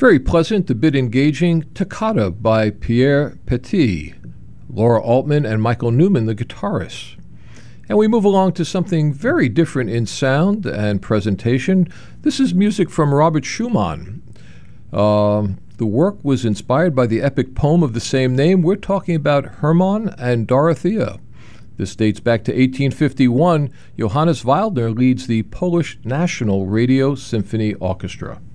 Very pleasant, a bit engaging, Toccata by Pierre Petit, Laura Altman and Michael Newman, the guitarists. And we move along to something very different in sound and presentation. This is music from Robert Schumann. The work was inspired by the epic poem of the same name. We're talking about Hermann and Dorothea. This dates back to 1851. Johannes Waldner leads the Polish National Radio Symphony Orchestra.